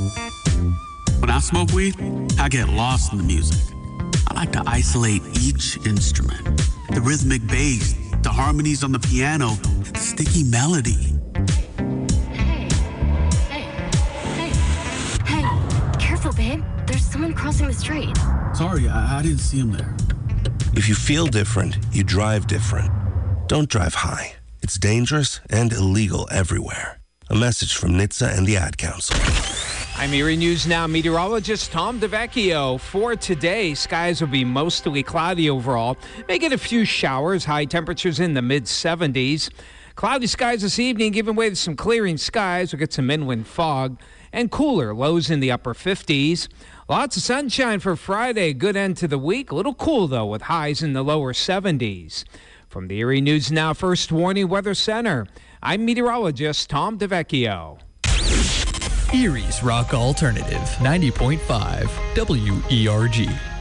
When I smoke weed, I get lost in the music. I like to isolate each instrument. The rhythmic bass, the harmonies on the piano, the sticky melody. Hey, careful, babe. There's someone crossing the street. Sorry, I didn't see him there. If you feel different, you drive different. Don't drive high. It's dangerous and illegal everywhere. A message from NHTSA and the Ad Council. I'm Erie News Now meteorologist Tom DeVecchio. For today, skies will be mostly cloudy overall. May get a few showers, high temperatures in the mid-70s. Cloudy skies this evening, giving way to some clearing skies. We'll get some inland fog and cooler, lows in the upper 50s. Lots of sunshine for Friday, good end to the week. A little cool, though, with highs in the lower 70s. From the Erie News Now First Warning Weather Center, I'm meteorologist Tom DeVecchio. Erie's Rock Alternative, 90.5 WERG.